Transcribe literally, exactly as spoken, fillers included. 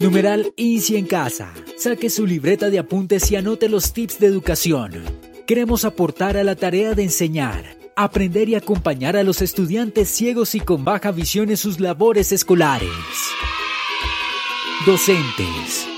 Numeral INSI en casa. Saque su libreta de apuntes y anote los tips de educación. Queremos aportar a la tarea de enseñar, aprender y acompañar a los estudiantes ciegos y con baja visión en sus labores escolares. Docentes.